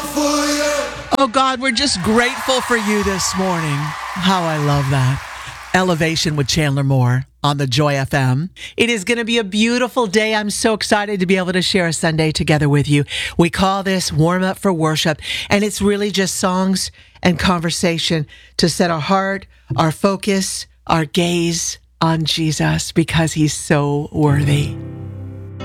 Oh God, we're just grateful for you this morning. How I love that. Elevation with Chandler Moore on the Joy FM. It is going to be a beautiful day. I'm so excited to be able to share a Sunday together with you. We call this Warm Up for Worship, and it's really just songs and conversation to set our heart, our focus, our gaze on Jesus because he's so worthy.